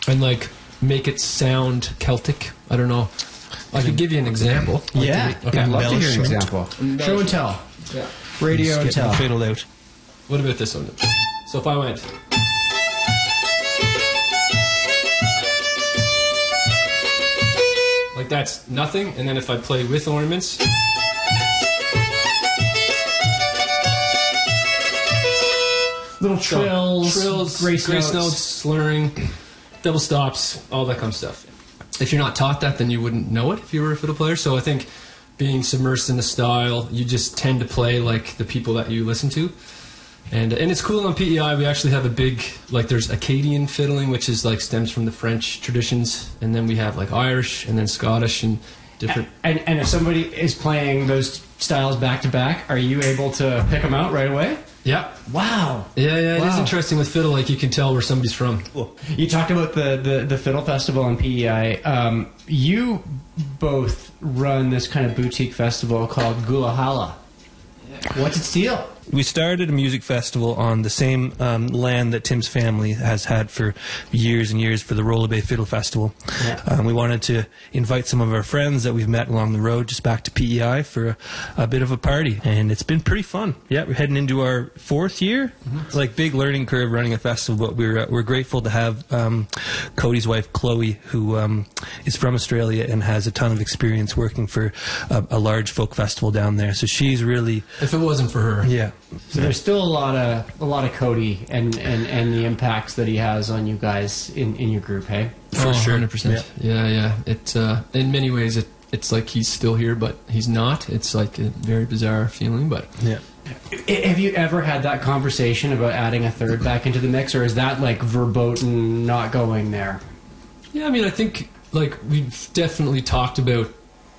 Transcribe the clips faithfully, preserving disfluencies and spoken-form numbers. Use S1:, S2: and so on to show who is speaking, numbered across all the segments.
S1: and like make it sound Celtic. I don't know. I could give you an example. Like
S2: Yeah,
S1: to, okay.
S2: I'd love to hear an example. Show and tell.
S1: Yeah.
S2: Radio and tell.
S3: Fiddled out.
S1: What about this one? So if I went. Like that's nothing, and then if I play with ornaments.
S2: Little trills,
S1: so, trills,
S2: grace,
S1: grace
S2: notes.
S1: notes, slurring, double stops, all that kind of stuff. If you're not taught that, then you wouldn't know it if you were a fiddle player. So I think being submersed in the style, you just tend to play like the people that you listen to. And and it's cool on P E I, we actually have a big, like there's Acadian fiddling, which is like stems from the French traditions. And then we have like Irish and then Scottish and different.
S2: And, and if somebody is playing those styles back to back, are you able to pick them out right away?
S1: Yeah.
S2: Wow.
S1: Yeah, yeah, it
S2: Wow.
S1: is interesting with fiddle, like you can tell where somebody's from.
S2: Cool. You talked about the, the, the Fiddle Festival on P E I. Um, you both run this kind of boutique festival called Gulahala. Yeah. What's its deal?
S3: We started a music festival on the same um, land that Tim's family has had for years and years for the Rolla Bay Fiddle Festival.
S2: Yeah.
S3: Um, we wanted to invite some of our friends that we've met along the road just back to P E I for a, a bit of a party, and it's been pretty fun. Yeah, we're heading into our fourth year. Mm-hmm. It's like big learning curve running a festival, but we're uh, we're grateful to have um, Cody's wife Chloe, who um, is from Australia and has a ton of experience working for a, a large folk festival down there. So she's really,
S1: if it wasn't for her,
S3: yeah.
S2: So there's still a lot of a lot of Cody and, and, and the impacts that he has on you guys in, in your group, hey?
S1: For
S3: oh,
S1: sure,
S3: one hundred percent.
S1: Yeah, yeah. yeah. It uh, in many ways, it it's like he's still here, but he's not. It's like a very bizarre feeling, but
S3: yeah.
S2: Have you ever had that conversation about adding a third back into the mix, or is that like verboten, not going there?
S1: Yeah, I mean, I think like we've definitely talked about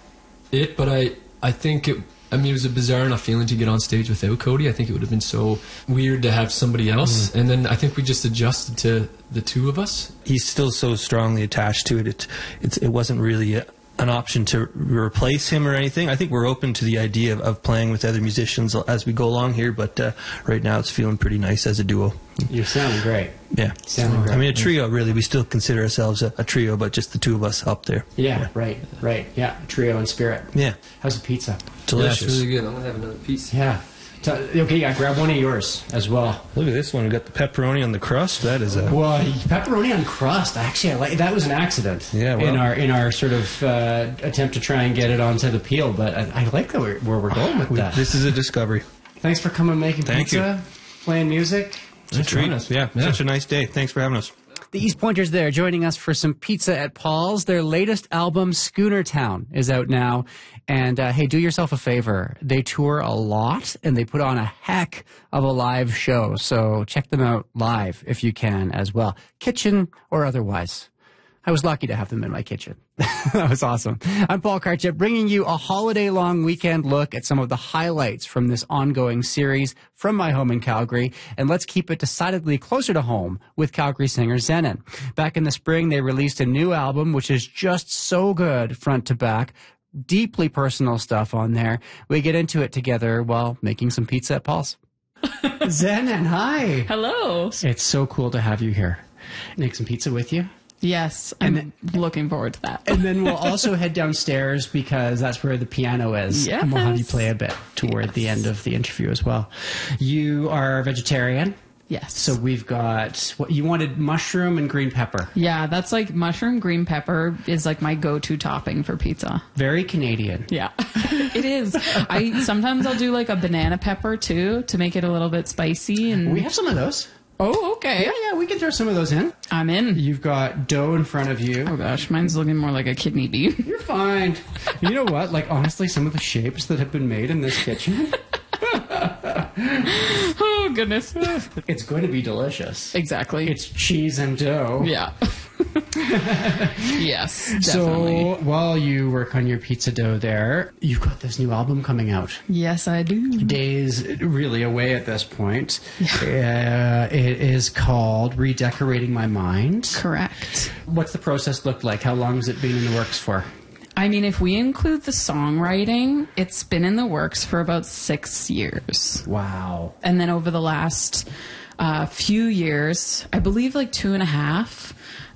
S1: it, but I I think it. I mean, it was a bizarre enough feeling to get on stage without Cody. I think it would have been so weird to have somebody else. Mm. And then I think we just adjusted to the two of us.
S3: He's still so strongly attached to it. It, it's, it wasn't really a, an option to replace him or anything. I think we're open to the idea of, of playing with other musicians as we go along here, but uh, right now it's feeling pretty nice as a duo.
S2: You're sounding great.
S3: Yeah.
S2: Sounding great.
S3: I mean, a trio, really. We still consider ourselves a, a trio, but just the two of us up there.
S2: Yeah,
S3: yeah.
S2: right, right. Yeah, trio and spirit.
S3: Yeah.
S2: How's the pizza?
S3: Delicious.
S1: Yeah, it's really good. I'm going to have another piece.
S2: Yeah. So, okay, yeah, grab one of yours as well.
S3: Look at this one. We got the pepperoni on the crust. That is a...
S2: Well, pepperoni on crust. Actually, I like, that was an accident.
S3: Yeah, well.
S2: in our in our sort of uh, attempt to try and get it onto the peel, but I, I like that we're, where we're going with that.
S3: This is a discovery.
S2: Thanks for coming, making
S3: Thank
S2: pizza,
S3: you.
S2: playing music.
S3: It's a treat. Yeah, yeah, such a nice day. Thanks for having us.
S2: The East Pointers there joining us for some pizza at Paul's. Their latest album, Schooner Town, is out now. And, uh, hey, do yourself a favor. They tour a lot, and they put on a heck of a live show. So check them out live if you can as well, kitchen or otherwise. I was lucky to have them in my kitchen. That was awesome. I'm Paul Karchep, bringing you a holiday-long weekend look at some of the highlights from this ongoing series from my home in Calgary. And let's keep it decidedly closer to home with Calgary singer Zenon. Back in the spring, they released a new album, which is just so good front to back. Deeply personal stuff on there. We get into it together while making some pizza at Paul's. Zenon, hi.
S4: Hello.
S2: It's so cool to have you here. Make some pizza with you.
S4: Yes, I'm then, looking forward to that.
S2: And then we'll also head downstairs because that's where the piano is.
S4: Yes.
S2: And we'll have you play a bit toward yes. the end of the interview as well. You are vegetarian.
S4: Yes.
S2: So we've got, what you wanted, mushroom and green pepper.
S4: Yeah, that's like mushroom, green pepper is like my go-to topping for pizza.
S2: Very Canadian.
S4: Yeah, it is. I sometimes I'll do like a banana pepper too to make it a little bit spicy. And
S2: we have some of those.
S4: Oh, okay.
S2: Yeah, yeah, we can throw some of those in.
S4: I'm in.
S2: You've got dough in front of you.
S4: Oh gosh, mine's looking more like a kidney bean.
S2: You're fine. You know what? Like, honestly, some of the shapes that have been made in this kitchen.
S4: Oh, goodness.
S2: It's going to be delicious.
S4: Exactly.
S2: It's cheese and dough.
S4: Yeah. Yes, definitely.
S2: So while you work on your pizza dough there, you've got this new album coming out.
S4: Yes, I do.
S2: Days really away at this point. Yeah. Uh, it is called Redecorating My Mind.
S4: Correct.
S2: What's the process look like? How long has it been in the works for?
S4: I mean, if we include the songwriting, it's been in the works for about six years.
S2: Wow.
S4: And then over the last uh, few years, I believe like two and a half,